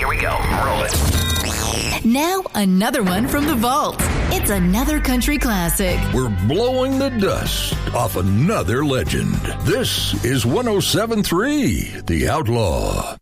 we go. Roll it. Now, another one from the vault. It's another country classic. We're blowing the dust off another legend. This is 107.3 The Outlaw.